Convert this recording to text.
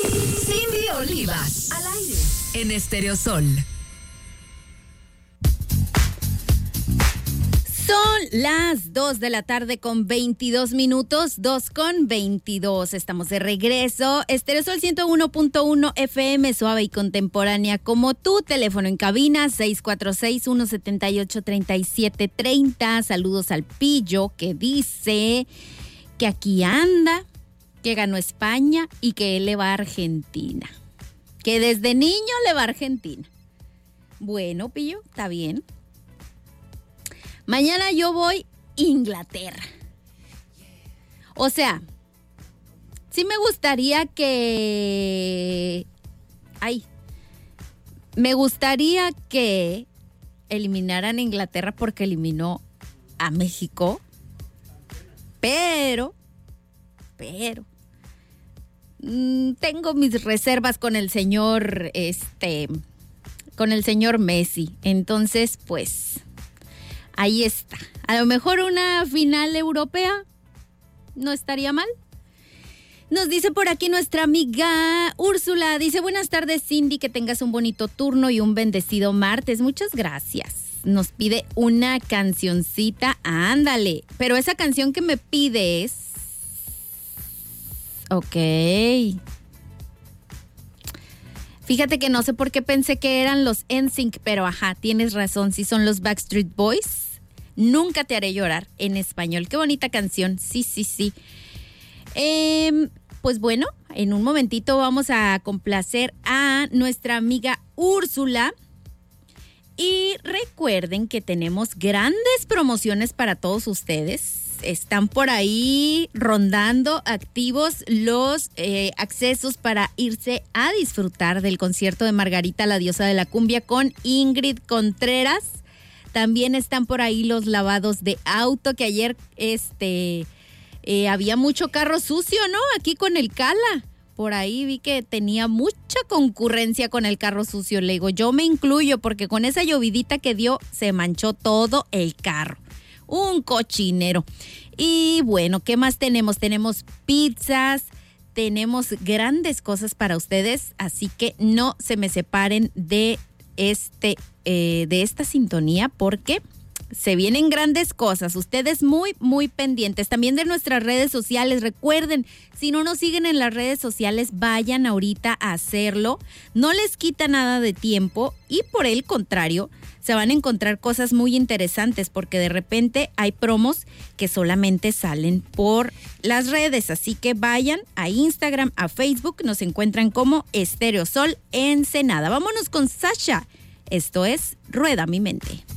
Cindy Olivas, al aire, en Estéreo Sol. Son las 2 de la tarde con 22 minutos, 2:22. Estamos de regreso. Estéreo Sol 101.1 FM, suave y contemporánea como tú. Teléfono en cabina 646-178-3730. Saludos al Pillo, que dice que aquí anda, que ganó España y que él le va a Argentina. Que desde niño le va a Argentina. Bueno, Pillo, está bien. Mañana yo voy a Inglaterra. O sea, sí me gustaría que... me gustaría que eliminaran a Inglaterra porque eliminó a México. Pero... tengo mis reservas con el señor, con el señor Messi. Entonces, pues... ahí está. A lo mejor una final europea no estaría mal. Nos dice por aquí nuestra amiga Úrsula. Dice, buenas tardes, Cindy, que tengas un bonito turno y un bendecido martes. Muchas gracias. Nos pide una cancioncita. Ándale. Pero esa canción que me pide es... Ok. Fíjate que no sé por qué pensé que eran los NSYNC, pero ajá, tienes razón, sí son los Backstreet Boys. Nunca te haré llorar, en español. Qué bonita canción, sí. Pues bueno, en un momentito vamos a complacer a nuestra amiga Úrsula. Y recuerden que tenemos grandes promociones para todos ustedes. Están por ahí rondando activos los accesos para irse a disfrutar del concierto de Margarita, la diosa de la cumbia, con Ingrid Contreras. También están por ahí los lavados de auto, que ayer había mucho carro sucio, ¿no? Aquí con el Cala. Por ahí vi que tenía mucha concurrencia con el carro sucio. Le digo, yo me incluyo porque con esa llovidita que dio se manchó todo el carro. Un cochinero. Y bueno, ¿qué más tenemos? Tenemos pizzas, tenemos grandes cosas para ustedes, así que no se me separen de esta sintonía porque se vienen grandes cosas. Ustedes muy, muy pendientes. También de nuestras redes sociales. Recuerden, si no nos siguen en las redes sociales, vayan ahorita a hacerlo. No les quita nada de tiempo y por el contrario, se van a encontrar cosas muy interesantes porque de repente hay promos que solamente salen por las redes. Así que vayan a Instagram, a Facebook, nos encuentran como Estéreo Sol Ensenada. Vámonos con Sasha. Esto es Rueda mi mente.